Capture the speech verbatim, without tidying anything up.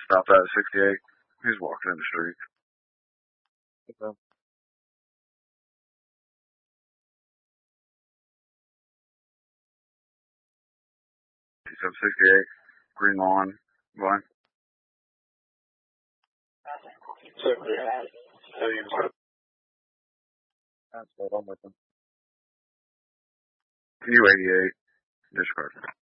stopped that at sixty-eight. He's walking in the street. Okay. He's up sixty-eight. Green lawn. Line. That's what I'm with him. U eighty-eight. Disregard.